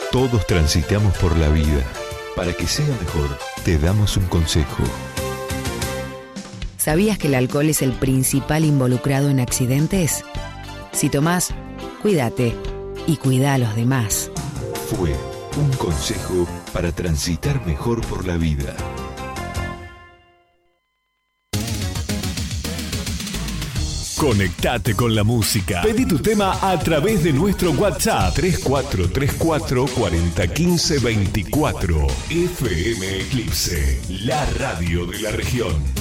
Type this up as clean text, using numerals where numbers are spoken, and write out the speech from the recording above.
Todos transitamos por la vida. Para que sea mejor, te damos un consejo. ¿Sabías que el alcohol es el principal involucrado en accidentes? Si tomás, cuídate y cuida a los demás. Fue un consejo para transitar mejor por la vida. Conectate con la música. Pedí tu tema a través de nuestro WhatsApp 3434 4015 24. FM Eclipse, la radio de la región.